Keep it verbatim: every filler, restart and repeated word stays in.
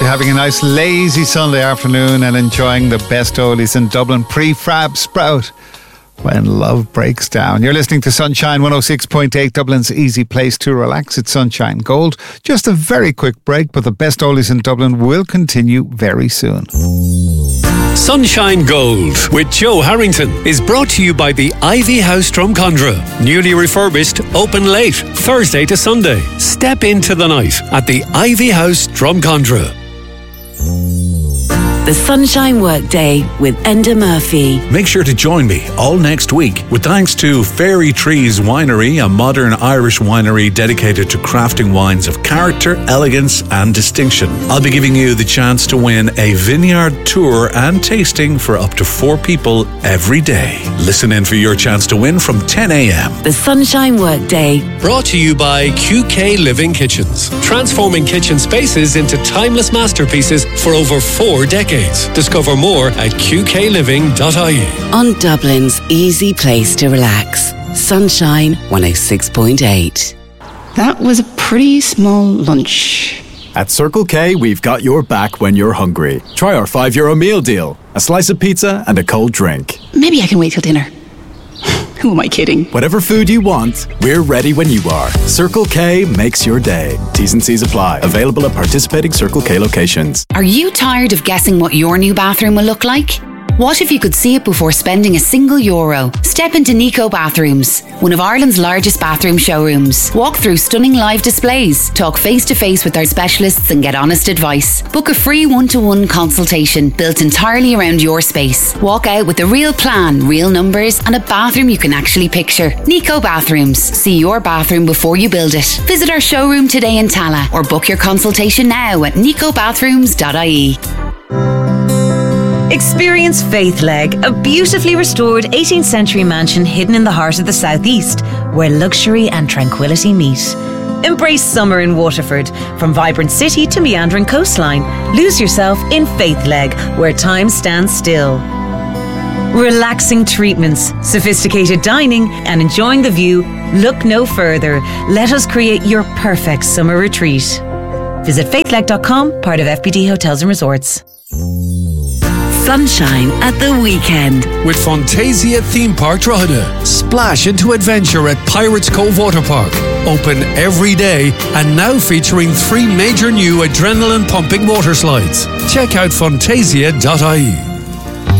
having a nice lazy Sunday afternoon and enjoying the best oldies in Dublin. Prefab Sprout, When Love Breaks Down. You're listening to Sunshine one oh six point eight, Dublin's easy place to relax. It's Sunshine Gold. Just a very quick break, but the best oldies in Dublin will continue very soon. Sunshine Gold with Joe Harrington is brought to you by the Ivy House Drumcondra. Newly refurbished, open late, Thursday to Sunday. Step into the night at the Ivy House Drumcondra. The Sunshine Workday with Enda Murphy. Make sure to join me all next week with thanks to Fairy Trees Winery, a modern Irish winery dedicated to crafting wines of character, elegance and distinction. I'll be giving you the chance to win a vineyard tour and tasting for up to four people every day. Listen in for your chance to win from ten a.m. The Sunshine Workday. Brought to you by Q K Living Kitchens. Transforming kitchen spaces into timeless masterpieces for over four decades. Discover more at q k living dot i e. On Dublin's easy place to relax. Sunshine one oh six point eight. That was a pretty small lunch. At Circle K, we've got your back when you're hungry. Try our five euro meal deal. A slice of pizza and a cold drink. Maybe I can wait till dinner. Who am I kidding? Whatever food you want, we're ready when you are. Circle K makes your day. T's and C's apply. Available at participating Circle K locations. Are you tired of guessing what your new bathroom will look like? What if you could see it before spending a single euro? Step into Nico Bathrooms, one of Ireland's largest bathroom showrooms. Walk through stunning live displays, talk face to face with our specialists and get honest advice. Book a free one-to-one consultation built entirely around your space. Walk out with a real plan, real numbers and a bathroom you can actually picture. Nico Bathrooms. See your bathroom before you build it. Visit our showroom today in Tala or book your consultation now at nico bathrooms dot i e. Experience Faithleg, a beautifully restored eighteenth century mansion hidden in the heart of the southeast, where luxury and tranquility meet. Embrace summer in Waterford. From vibrant city to meandering coastline, lose yourself in Faithleg, where time stands still. Relaxing treatments, sophisticated dining, and enjoying the view. Look no further. Let us create your perfect summer retreat. Visit faithleg dot com, part of F B D Hotels and Resorts. Sunshine at the weekend. With Fantasia Theme Park Drogheda. Splash into adventure at Pirates Cove Water Park. Open every day and now featuring three major new adrenaline pumping water slides. Check out fantasia dot i e.